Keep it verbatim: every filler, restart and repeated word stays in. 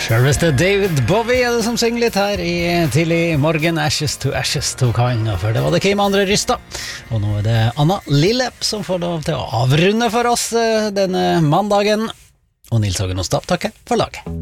Selveste David Bowie er det som synger litt her i tidlig morgen. Ashes to Ashes tok han, og før det var det Kim Andre Rysta. Og nå er det Anna Lillep som får lov til å avrunde for oss denne mandagen. Og Nils Hagen Ostad takker for laget.